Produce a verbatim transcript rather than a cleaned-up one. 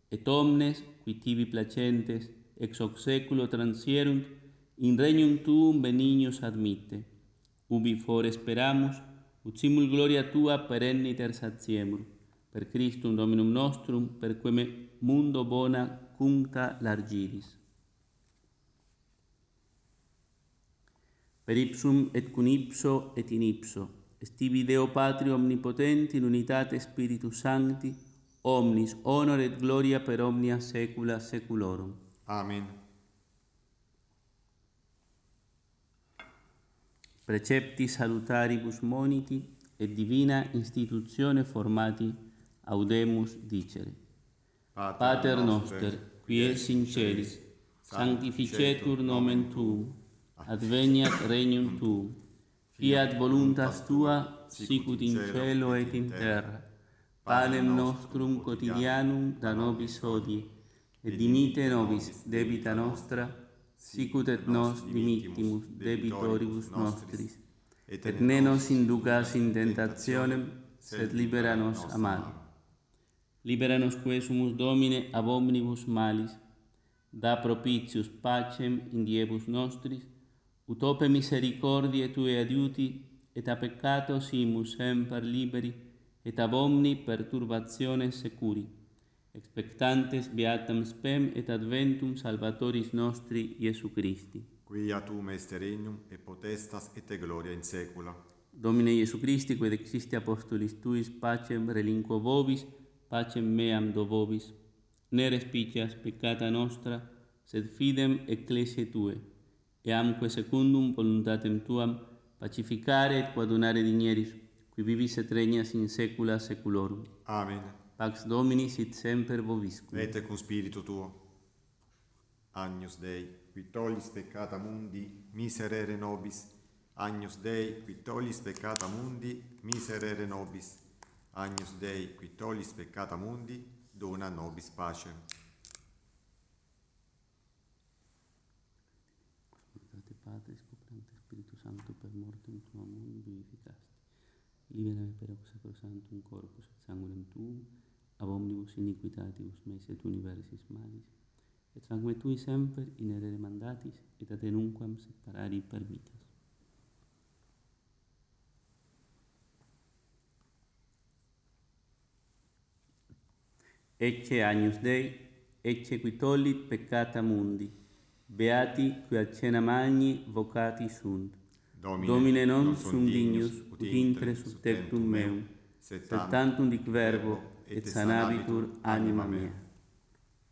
et omnes, qui tibi placentes, ex hoc seculo transierunt, in regnum tuum benignus admitte. Ubi fore speramus, ut simul gloria tua perenniter satiemur. Per Christum Dominum nostrum, per quem mundo bona cuncta largiris. Per ipsum et cum ipso et in ipso, est tibi Deo Patri omnipotenti in unitate Spiritus Sancti, omnis honor et gloria per omnia saecula saeculorum. Amen. Precepti salutaribus moniti et divina institutione formati audemus dicere. Pater noster, qui es in celis, sanctificetur nomen tuum, adveniat regnum tuum, fiat voluntas tua, sicut in cielo et in terra. Panem nostrum quotidianum da nobis hodie, et dimitte nobis debita nostra, sicut et nos dimittimus debitoribus nostris, et ne nos inducas in tentationem, sed libera nos a malo. Libera nos quesumus, Domine, ab omnibus malis, da propitius pacem in diebus nostris, ut ope misericordiae Tue adiuti, et a peccato simus semper liberi, et ab omni perturbationes securi, expectantes beatam spem et adventum Salvatoris nostri Iesu Christi. Quia tuum est regnum, et potestas, et gloria in saecula. Domine Iesu Christi, quid existi apostolis Tuis, pacem relinquo vobis, pacem meam do vobis. Ne respicias peccata nostra, sed fidem ecclesiae Tue, eamque secundum voluntatem Tuam pacificare et coadunare digneris, qui vivis et regnas in saecula saeculorum. Amen. Pax Domini sit semper vobiscum. Et cum spiritu tuo. Agnus Dei, qui tollis peccata mundi, miserere nobis. Agnus Dei, qui tollis peccata mundi, miserere nobis. Agnus Dei, qui tollis peccata mundi, dona nobis pacem. Spiritate Patris, Scoprante Spiritus Sancto, per mortem tuam mundi vivificasti. Libera me per hoc sacrosanctum corpus et sanguinem tuum, ab omnibus iniquitatibus meis et universis malis, et facme Tui semper inedere mandatis, et ad enunquam separari permittas. Ecce Agnus Dei, ecce qui tollit peccata mundi, beati qui a cena magni vocati sunt. Domine, Domine non sum dignus, ut intre sub tectum meum, sed tantum dic verbo, et sanabitur anima mea.